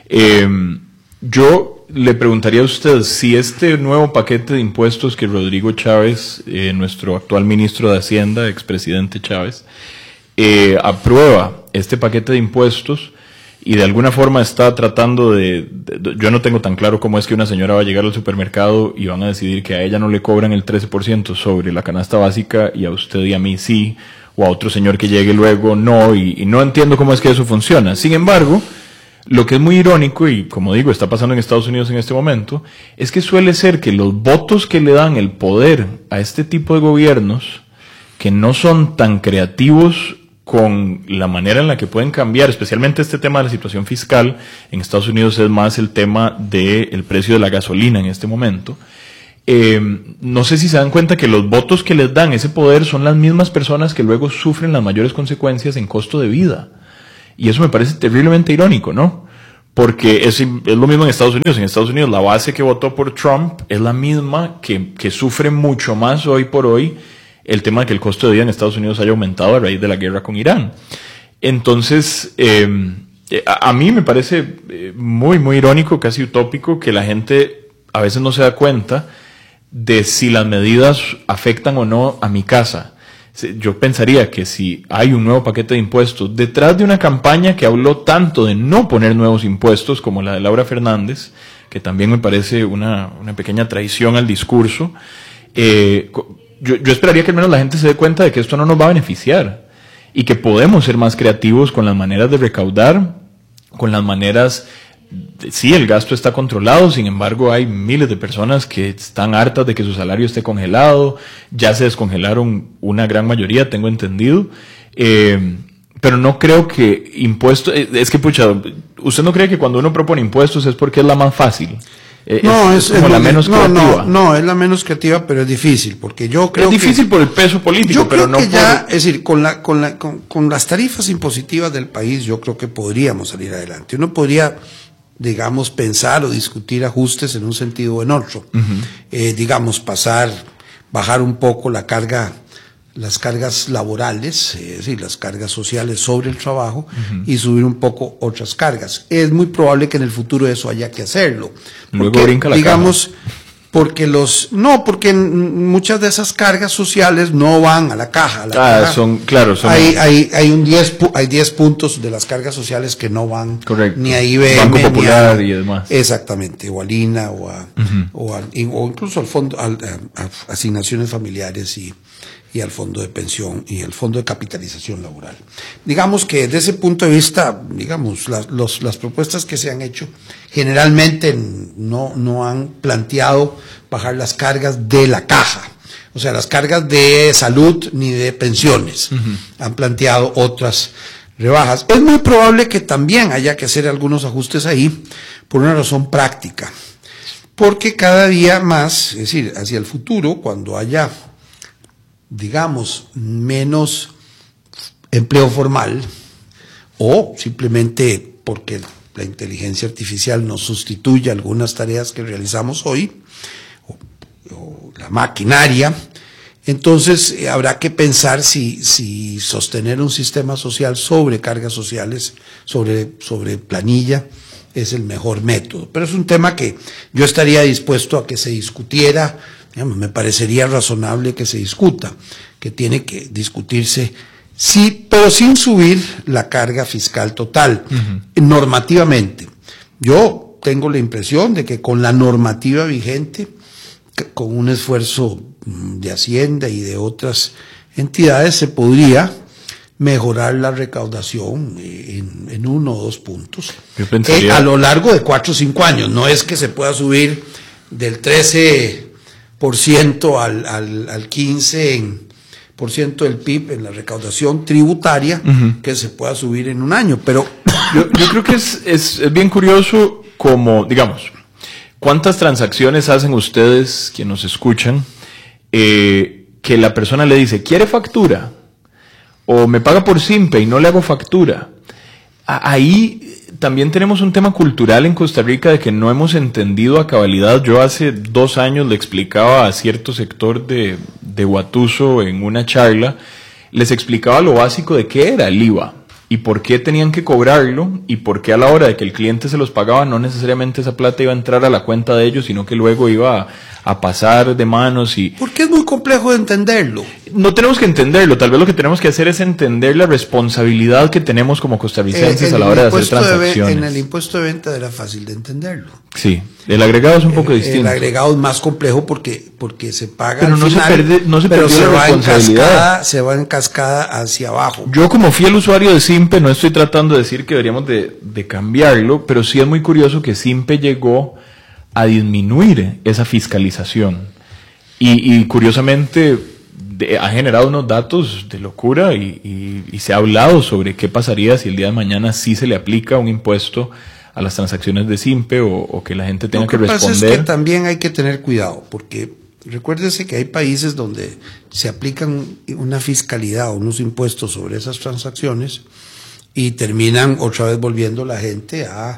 Yo le preguntaría a usted si este nuevo paquete de impuestos que Rodrigo Chávez, nuestro actual ministro de Hacienda, expresidente Chávez, aprueba este paquete de impuestos, y de alguna forma está tratando yo no tengo tan claro cómo es que una señora va a llegar al supermercado y van a decidir que a ella no le cobran el 13% sobre la canasta básica y a usted y a mí sí, o a otro señor que llegue luego no, y no entiendo cómo es que eso funciona. Sin embargo, Lo que es muy irónico, y como digo, está pasando en Estados Unidos en este momento, es que suele ser que los votos que le dan el poder a este tipo de gobiernos, que no son tan creativos con la manera en la que pueden cambiar, especialmente este tema de la situación fiscal, en Estados Unidos es más el tema del precio de la gasolina en este momento. No sé si se dan cuenta que los votos que les dan ese poder son las mismas personas que luego sufren las mayores consecuencias en costo de vida. Y eso me parece terriblemente irónico, ¿no? Porque es lo mismo en Estados Unidos. En Estados Unidos la base que votó por Trump es la misma que sufre mucho más hoy por hoy el tema de que el costo de vida en Estados Unidos haya aumentado a raíz de la guerra con Irán. Entonces, a mí me parece muy, muy irónico, casi utópico, que la gente a veces no se da cuenta de si las medidas afectan o no a mi casa. Yo pensaría que si hay un nuevo paquete de impuestos detrás de una campaña que habló tanto de no poner nuevos impuestos como la de Laura Fernández, que también me parece una pequeña traición al discurso, yo esperaría que al menos la gente se dé cuenta de que esto no nos va a beneficiar y que podemos ser más creativos con las maneras de recaudar, con las maneras. Sí, el gasto está controlado, sin embargo hay miles de personas que están hartas de que su salario esté congelado, ya se descongelaron una gran mayoría, tengo entendido, pero no creo que impuestos, es que pucha, ¿usted no cree que cuando uno propone impuestos es porque es la más fácil? No, es como la menos creativa. No, es la menos creativa, pero es difícil, porque yo creo que... Es difícil por el peso político, pero no por... Es decir, con las tarifas impositivas del país, yo creo que podríamos salir adelante. Uno podría, digamos, pensar o discutir ajustes en un sentido o en otro. Digamos, bajar un poco las cargas laborales, es decir, las cargas sociales sobre el trabajo, y subir un poco otras cargas. Es muy probable que en el futuro eso haya que hacerlo. Luego brinca la digamos, caja. Porque muchas de esas cargas sociales no van a la caja. Hay 10 puntos de las cargas sociales que no van. Correcto. Ni a IBM, Banco Popular y demás. Exactamente, o al INA, o incluso al fondo, a asignaciones familiares y al fondo de pensión y el fondo de capitalización laboral. Digamos que desde ese punto de vista, digamos, las propuestas que se han hecho generalmente no han planteado bajar las cargas de la caja, o sea, las cargas de salud ni de pensiones. Han planteado otras rebajas. Es muy probable que también haya que hacer algunos ajustes ahí por una razón práctica, porque cada día más, es decir, hacia el futuro, cuando haya, digamos, menos empleo formal, o simplemente porque la inteligencia artificial nos sustituye algunas tareas que realizamos hoy, o la maquinaria, entonces habrá que pensar si sostener un sistema social sobre cargas sociales, sobre planilla, es el mejor método. Pero es un tema que yo estaría dispuesto a que se discutiera. Digamos, me parecería razonable que se discuta, que tiene que discutirse, sí, pero sin subir la carga fiscal total, normativamente. Yo tengo la impresión de que con la normativa vigente, con un esfuerzo de Hacienda y de otras entidades, se podría mejorar la recaudación en 1 o 2 puntos a lo largo de 4 o 5 años. No es que se pueda subir del 13% al 15% del PIB en la recaudación tributaria, que se pueda subir en un año, pero yo creo que es bien curioso como, digamos, ¿cuántas transacciones hacen ustedes que nos escuchan que la persona le dice, ¿quiere factura? O me paga por Simpe y no le hago factura? Ahí también tenemos un tema cultural en Costa Rica de que no hemos entendido a cabalidad. Yo hace 2 años le explicaba a cierto sector de Guatuso en una charla, les explicaba lo básico de qué era el IVA y por qué tenían que cobrarlo y por qué a la hora de que el cliente se los pagaba no necesariamente esa plata iba a entrar a la cuenta de ellos, sino que luego iba a pasar de manos. Porque es muy complejo de entenderlo. No tenemos que entenderlo, tal vez lo que tenemos que hacer es entender la responsabilidad que tenemos como costarricenses a la hora de hacer transacciones. En el impuesto de venta era fácil de entenderlo. Sí, el agregado es un poco distinto. El agregado es más complejo porque se paga pero al no final, no se pero perdió la responsabilidad. Se va en cascada hacia abajo. Yo como fiel usuario de Simpe no estoy tratando de decir que deberíamos de cambiarlo, pero sí es muy curioso que Simpe llegó a disminuir esa fiscalización y curiosamente ha generado unos datos de locura y se ha hablado sobre qué pasaría si el día de mañana sí se le aplica un impuesto a las transacciones de Simpe o que la gente tenga que responder. Lo que pasa es que también hay que tener cuidado, porque recuérdese que hay países donde se aplican una fiscalidad o unos impuestos sobre esas transacciones y terminan otra vez volviendo la gente a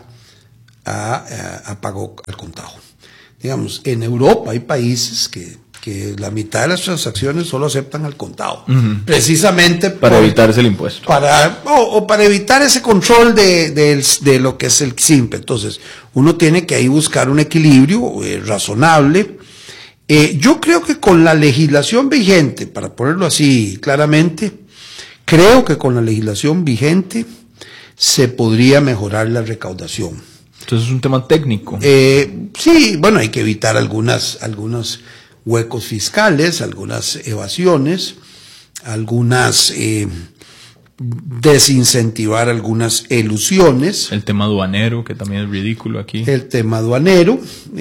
pago al contado. Digamos, en Europa hay países que la mitad de las transacciones solo aceptan al contado, precisamente para evitarse el impuesto, para evitar ese control de lo que es el Simpe. Entonces uno tiene que ahí buscar un equilibrio razonable. Yo creo que con la legislación vigente, para ponerlo así claramente, creo que con la legislación vigente se podría mejorar la recaudación. Entonces es un tema técnico. Sí, bueno, hay que evitar algunos huecos fiscales, algunas evasiones, algunas desincentivar algunas elusiones. El tema aduanero, que también es ridículo aquí. El tema aduanero.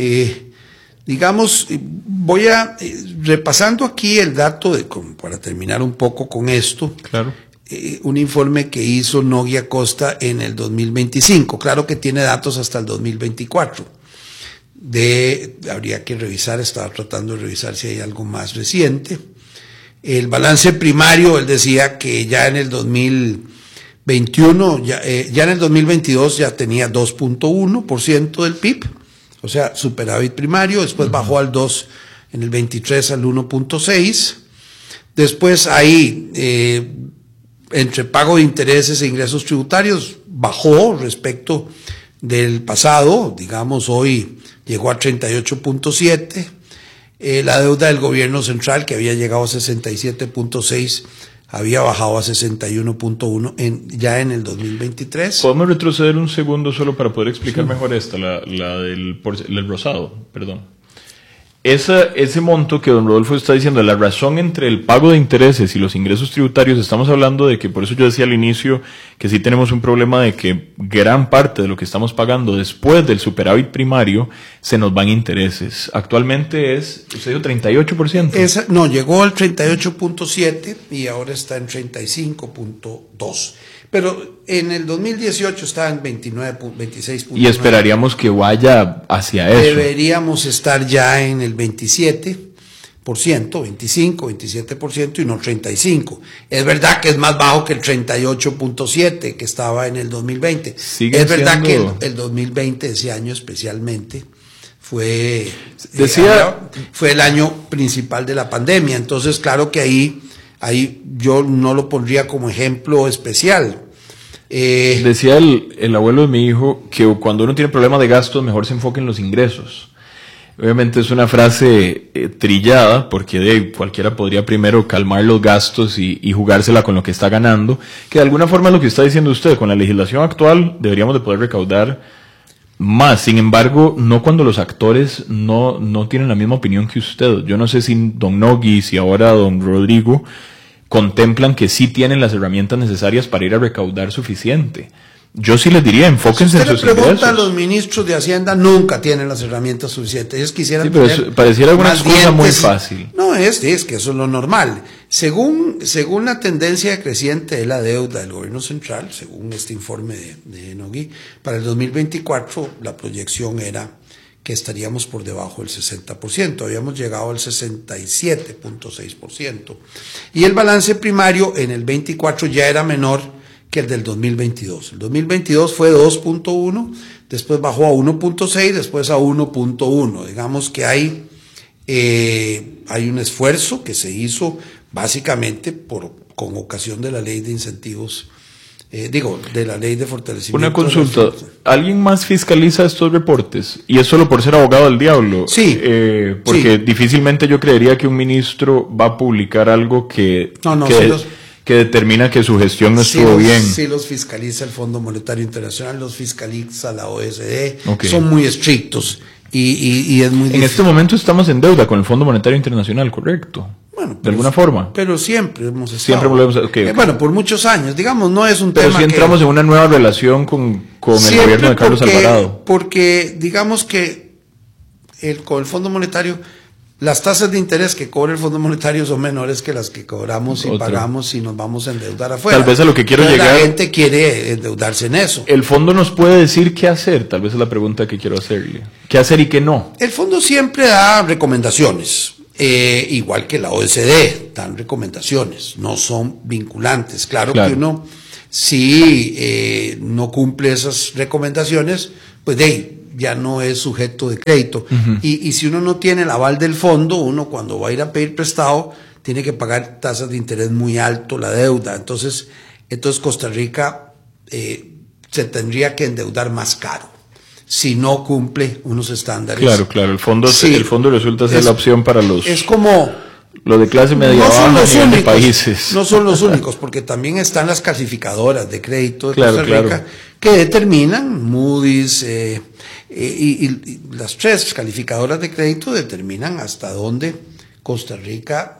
Digamos, voy a repasando aquí el dato para terminar un poco con esto. Claro. Un informe que hizo Nogui Acosta en el 2025. Claro que tiene datos hasta el 2024. Habría que revisar, estaba tratando de revisar si hay algo más reciente. El balance primario, él decía que ya en el 2021, ya en el 2022 ya tenía 2.1% del PIB, o sea, superávit primario, después bajó al 2, en el 23 al 1.6, después ahí, entre pago de intereses e ingresos tributarios, bajó respecto del pasado, digamos hoy llegó a 38.7, la deuda del gobierno central que había llegado a 67.6 había bajado a 61.1 ya en el 2023. ¿Podemos retroceder un segundo solo para poder explicar mejor esta, la del rosado? Perdón. Ese monto que don Rodolfo está diciendo, la razón entre el pago de intereses y los ingresos tributarios, estamos hablando de que, por eso yo decía al inicio, que sí tenemos un problema de que gran parte de lo que estamos pagando después del superávit primario se nos van intereses. Actualmente usted dijo 38%. No, llegó al 38.7 y ahora está en 35.2. Pero en el 2018 estaba en 26.9. Y esperaríamos que vaya hacia eso. Deberíamos estar ya en el 27%, 25, 27% y no 35%. Es verdad que es más bajo que el 38.7 que estaba en el 2020. Es verdad que el 2020, ese año especialmente, fue el año principal de la pandemia. Entonces, claro que ahí yo no lo pondría como ejemplo especial. Decía el abuelo de mi hijo que cuando uno tiene problemas de gastos mejor se enfoque en los ingresos. Obviamente es una frase trillada porque cualquiera podría primero calmar los gastos y jugársela con lo que está ganando, que de alguna forma es lo que está diciendo usted. Con la legislación actual deberíamos de poder recaudar más. Sin embargo, no cuando los actores no tienen la misma opinión que usted. Yo no sé si don Nogui, si ahora don Rodrigo contemplan que sí tienen las herramientas necesarias para ir a recaudar suficiente. Yo sí les diría, enfóquense en sus ingresos. Si usted le pregunta a los ministros de Hacienda, nunca tienen las herramientas suficientes. Ellos quisieran tener pareciera alguna excusa muy fácil. No, es que eso es lo normal. Según la tendencia creciente de la deuda del gobierno central, según este informe de Nogui, para el 2024 la proyección era que estaríamos por debajo del 60%, habíamos llegado al 67.6%. Y el balance primario en el 24 ya era menor que el del 2022. El 2022 fue 2.1, después bajó a 1.6, después a 1.1. Digamos que hay un esfuerzo que se hizo básicamente con ocasión de la ley de incentivos de la ley de fortalecimiento. Una consulta, ¿alguien más fiscaliza estos reportes? Y es solo por ser abogado del diablo. Sí. Porque difícilmente yo creería que un ministro va a publicar algo que determina que su gestión no estuvo bien. Sí, los fiscaliza el Fondo Monetario Internacional, los fiscaliza la OSD, Okay. Son muy estrictos y es muy difícil. En este momento estamos en deuda con el Fondo Monetario Internacional, ¿correcto? Bueno, de alguna forma. Pero siempre hemos estado. Siempre volvemos okay. Bueno, por muchos años, digamos, no es un pero tema sí entramos en una nueva relación con el gobierno de Carlos Alvarado. Porque digamos que con el Fondo Monetario, las tasas de interés que cobra el Fondo Monetario son menores que las que cobramos y pagamos si nos vamos a endeudar afuera. Tal vez a lo que quiero Entonces, llegar. La gente quiere endeudarse en eso. El fondo nos puede decir qué hacer, tal vez es la pregunta que quiero hacerle. ¿Qué hacer y qué no? El fondo siempre da recomendaciones. Igual que la OSD, dan recomendaciones, no son vinculantes. Claro. Que uno, si no cumple esas recomendaciones, pues ya no es sujeto de crédito. Y si uno no tiene el aval del fondo, uno cuando va a ir a pedir prestado, tiene que pagar tasas de interés muy alto, la deuda. Entonces Costa Rica se tendría que endeudar más caro si no cumple unos estándares. Claro, el fondo resulta ser la opción para los... Es como... Lo de clase media baja de países. No son los únicos, porque también están las calificadoras de crédito de Costa Rica que determinan, Moody's, y las tres calificadoras de crédito determinan hasta dónde Costa Rica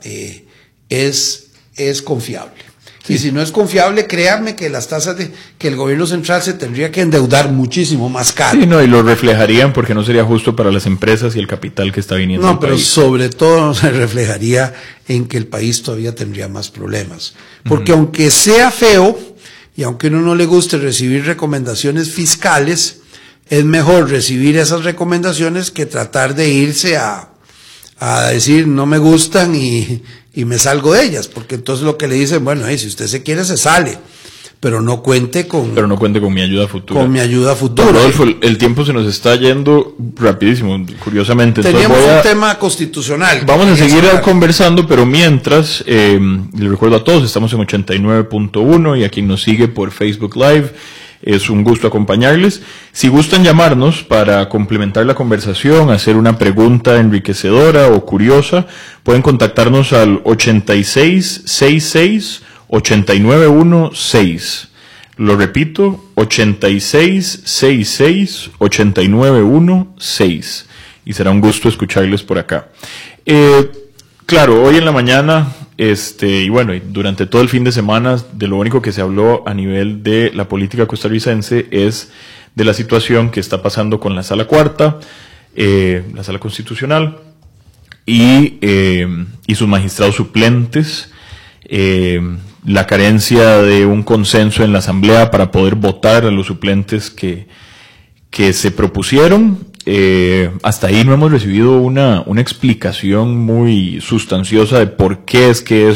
es confiable. Y si no es confiable, créanme que las tasas que el gobierno central se tendría que endeudar muchísimo más caro. Sí, y lo reflejarían porque no sería justo para las empresas y el capital que está viniendo al país. No, pero sobre todo se reflejaría en que el país todavía tendría más problemas. Porque aunque sea feo y aunque a uno no le guste recibir recomendaciones fiscales, es mejor recibir esas recomendaciones que tratar de irse a decir no me gustan y me salgo de ellas, porque entonces lo que le dicen, bueno, si usted se quiere se sale, pero no cuente con mi ayuda futura. Con mi ayuda futura. Rodolfo, el tiempo se nos está yendo rapidísimo, curiosamente. Teníamos un tema constitucional. Vamos a seguir conversando, pero mientras, les recuerdo a todos, estamos en 89.1 y a quien nos sigue por Facebook Live, es un gusto acompañarles. Si gustan llamarnos para complementar la conversación, hacer una pregunta enriquecedora o curiosa, pueden contactarnos al 8666-891-6. Lo repito, 8666-891-6. Y será un gusto escucharles por acá. Claro, hoy en la mañana, y durante todo el fin de semana, de lo único que se habló a nivel de la política costarricense es de la situación que está pasando con la Sala Cuarta, la Sala Constitucional, y sus magistrados suplentes, la carencia de un consenso en la Asamblea para poder votar a los suplentes que se propusieron. Hasta ahí no hemos recibido una explicación muy sustanciosa de por qué es que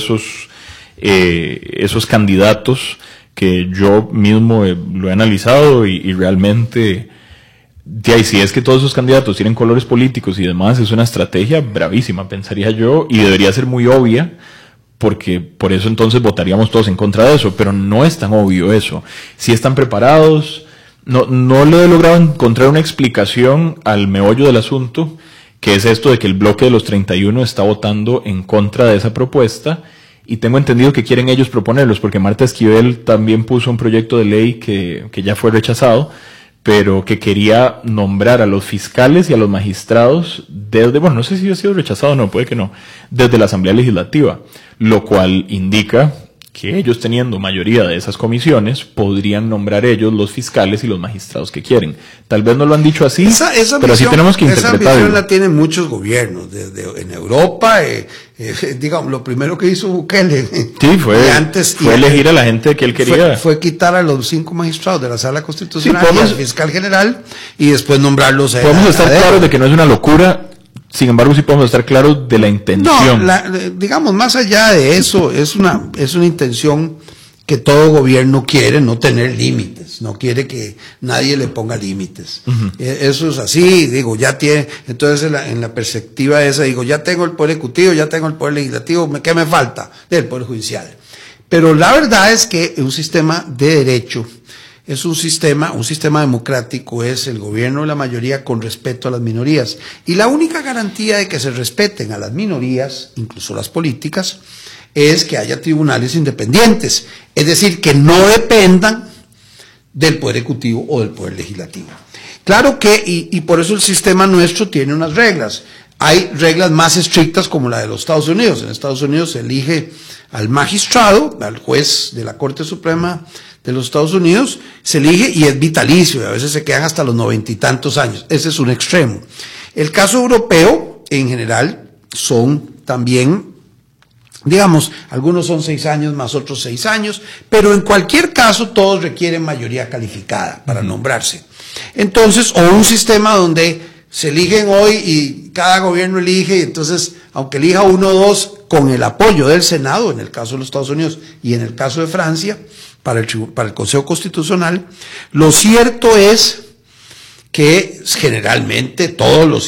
esos candidatos, que yo mismo lo he analizado y realmente, si es que todos esos candidatos tienen colores políticos y demás, es una estrategia bravísima, pensaría yo, y debería ser muy obvia, porque por eso entonces votaríamos todos en contra de eso, pero no es tan obvio eso. Si están preparados. No le he logrado encontrar una explicación al meollo del asunto, que es esto de que el bloque de los 31 está votando en contra de esa propuesta, y tengo entendido que quieren ellos proponerlos, porque Marta Esquivel también puso un proyecto de ley que ya fue rechazado, pero que quería nombrar a los fiscales y a los magistrados no sé si ha sido rechazado o no, puede que no, desde la Asamblea Legislativa, lo cual indica que ellos, teniendo mayoría de esas comisiones, podrían nombrar ellos los fiscales y los magistrados que quieren. Tal vez no lo han dicho así, pero así tenemos que interpretarlo. Esa visión la tienen muchos gobiernos, en Europa, digamos, lo primero que hizo Bukele. Sí, fue elegir a la gente que él quería. Fue quitar a los 5 magistrados de la Sala Constitucional y al fiscal general, y después nombrarlos a podemos estar claros de que no es una locura. Sin embargo, sí podemos estar claros de la intención. No, digamos, más allá de eso, es una intención que todo gobierno quiere, no tener límites, no quiere que nadie le ponga límites. Eso es así, entonces en la perspectiva esa, ya tengo el Poder Ejecutivo, ya tengo el Poder Legislativo, ¿qué me falta? Del Poder Judicial. Pero la verdad es que un sistema de derecho es un sistema democrático, es el gobierno de la mayoría con respeto a las minorías. Y la única garantía de que se respeten a las minorías, incluso las políticas, es que haya tribunales independientes, es decir, que no dependan del Poder Ejecutivo o del Poder Legislativo. Claro que, y por eso el sistema nuestro tiene unas reglas. Hay reglas más estrictas como la de los Estados Unidos. En Estados Unidos se elige al magistrado, al juez de la Corte Suprema de los Estados Unidos, se elige y es vitalicio, y a veces se quedan hasta los 90 y tantos años. Ese es un extremo. El caso europeo, en general, son también, digamos, algunos son 6 años más otros 6 años, pero en cualquier caso todos requieren mayoría calificada para nombrarse. Entonces, o un sistema donde se eligen hoy y cada gobierno elige, y entonces, aunque elija uno o dos, con el apoyo del Senado, en el caso de los Estados Unidos y en el caso de Francia, para el Consejo Constitucional, lo cierto es que generalmente todos los